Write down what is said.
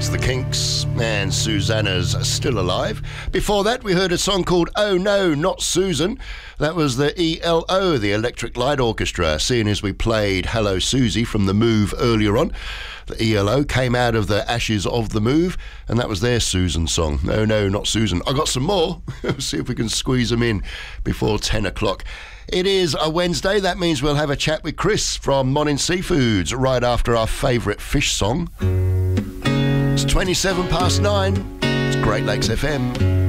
That's the Kinks, and Susanna's Still Alive. Before that, we heard a song called Oh No, Not Susan. That was the ELO, the Electric Light Orchestra, seeing as we played Hello Susie from The Move earlier on. The ELO came out of the ashes of The Move, and that was their Susan song. Oh No, Not Susan. I got some more. We'll see if we can squeeze them in before 10 o'clock. It is a Wednesday. That means we'll have a chat with Chris from Morning Seafoods right after our favourite fish song. It's 9:27. It's Great Lakes FM.